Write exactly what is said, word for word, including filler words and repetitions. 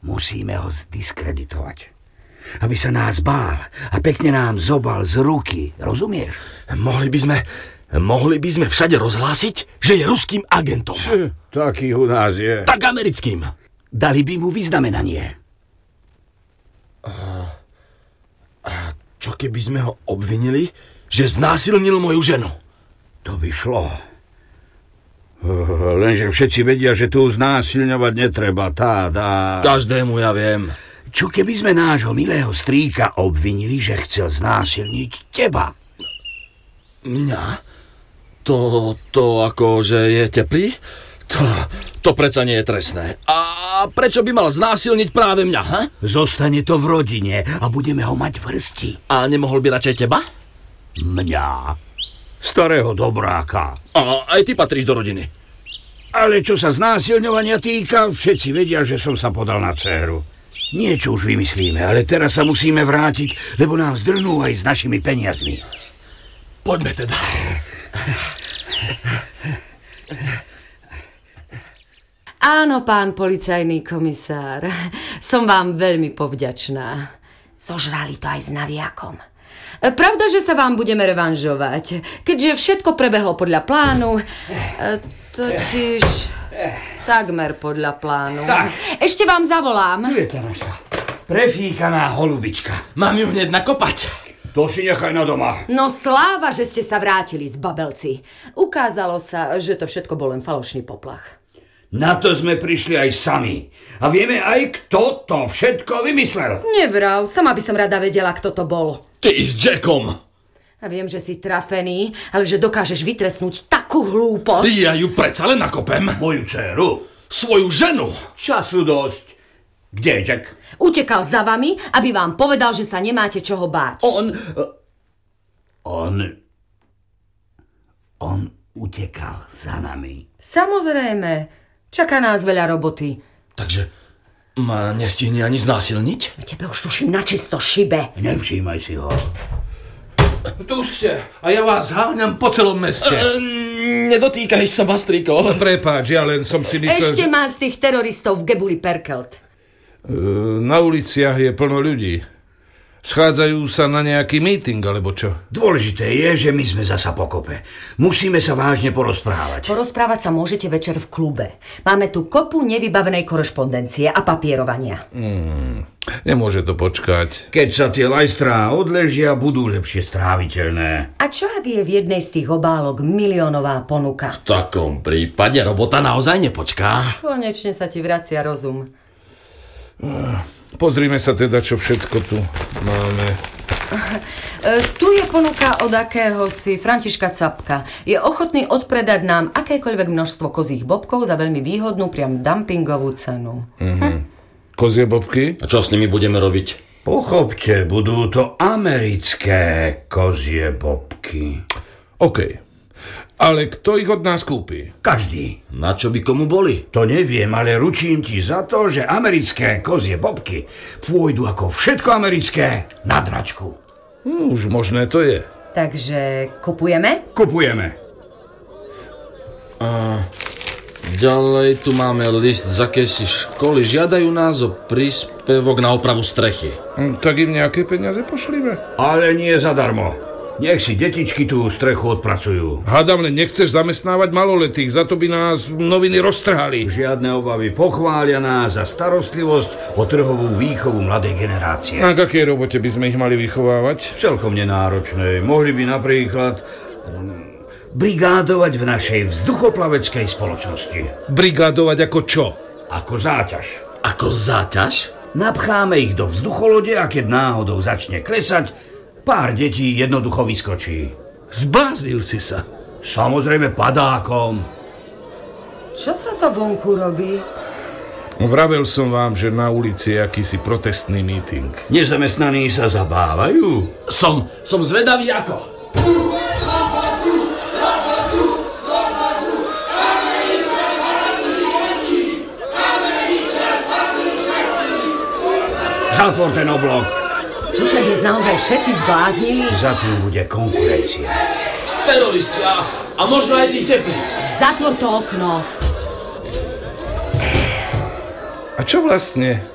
Musíme ho zdiskreditovať. Aby sa nás bál a pekne nám zobal z ruky. Rozumieš? Mohli by sme... Mohli by sme všade rozhlásiť, že je ruským agentom. Č, taký u nás je. Tak americkým. Dali by mu vyznamenanie. A, a čo keby sme ho obvinili, že znásilnil moju ženu? To by šlo. Lenže všetci vedia, že tu znásilňovať netreba. Tá, tá. Každému ja viem. Čo keby sme nášho milého strýka obvinili, že chcel znásilniť teba? Mňa? To, to ako, že je teplý? To, to predsa nie je trestné. A prečo by mal znásilniť práve mňa, ha? Zostane to v rodine a budeme ho mať v hrsti. A nemohol by radšej teba? Mňa? Starého dobráka. A aj ty patríš do rodiny. Ale čo sa znásilňovania týka, všetci vedia, že som sa podal na dcéru. Niečo už vymyslíme, ale teraz sa musíme vrátiť, lebo nám zdrhnú aj s našimi peniazmi. Poďme teda. Áno, pán policajný komisár. Som vám veľmi povďačná. Zožrali to aj s naviakom. Pravda, že sa vám budeme revanžovať, keďže všetko prebehlo podľa plánu. Totiž takmer podľa plánu. Tak. Ešte vám zavolám. Tu je tá naša prefíkaná holubička. Mám ju hneď nakopať. To si nechaj na doma. No sláva, že ste sa vrátili z Babelci. Ukázalo sa, že to všetko bol len falošný poplach. Na to sme prišli aj sami. A vieme aj, kto to všetko vymyslel. Nevrav, sama by som rada vedela, kto to bol. Ty s Jackom. A viem, že si trafený, ale že dokážeš vytresnúť takú hlúposť. Ja ju predsa len nakopem. Moju dceru? Svoju ženu. Času dosť. Kde je Jack? Utekal za vami, aby vám povedal, že sa nemáte čoho báť. On... On... On utekal za nami. Samozrejme. Čaká nás veľa roboty. Takže ma nestihne ani znásilniť? Tebe už tuším načisto šibe. Nevšímaj si ho. Tu ste a ja vás háňam po celom meste. E, nedotýkaj sa ma, striko. Prepáč, ja len som si myslel... Ešte že... má z tých teroristov v gebuli perkelt. Na uliciach je plno ľudí. Schádzajú sa na nejaký meeting, alebo čo? Dôležité je, že my sme zasa pokope. Musíme sa vážne porozprávať. Porozprávať sa môžete večer v klube. Máme tu kopu nevybavenej korešpondencie a papierovania. Hmm, nemôže to počkať. Keď sa tie lajstrá odležia, budú lepšie stráviteľné. A čo ak je v jednej z tých obálok miliónová ponuka? V takom prípade robota naozaj nepočká. Konečne sa ti vracia rozum. Pozrime sa teda, čo všetko tu máme. E, tu je ponuka od akéhosi Františka Capka. Je ochotný odpredať nám akékoľvek množstvo kozích bobkov za veľmi výhodnú, priam dumpingovú cenu. Mhm. Hm. Kozie bobky? A čo s nimi budeme robiť? Pochopte, budú to americké kozie bobky. OK. Ale kto ich od nás kúpi? Každý. Na čo by komu boli? To neviem, ale ručím ti za to, že americké kozie bobky pôjdu ako všetko americké na dračku. Hm, už možné to je. Takže kupujeme? Kupujeme. A ďalej tu máme list z akési školy. Žiadajú nás o príspevok na opravu strechy. Hm, tak im nejaké peniaze pošlíme? Ale nie zadarmo. Nech si detičky tú strechu odpracujú. Hádam, len nechceš zamestnávať maloletých, za to by nás noviny roztrhali. Žiadne obavy, pochvália nás za starostlivosť o trhovú výchovu mladej generácie. A k akej robote by sme ich mali vychovávať? Celkom nenáročné. Mohli by napríklad brigádovať v našej vzduchoplaveckej spoločnosti. Brigádovať ako čo? Ako záťaž. Ako záťaž? Napcháme ich do vzducholode a keď náhodou začne klesať, pár detí jednoducho vyskočí. Zbláznil si sa. Samozrejme padákom. Čo sa to vonku robí? Vravel som vám, že na ulici je akýsi protestný meeting. Nezamestnaní sa zabávajú. Som, som zvedavý ako. Zatvor ten oblok. Čo sa dnes naozaj všetci zbláznili? Za tým bude konkurencia. Teroristi a, a možno aj tí teplí. Zatvor to okno. A čo vlastne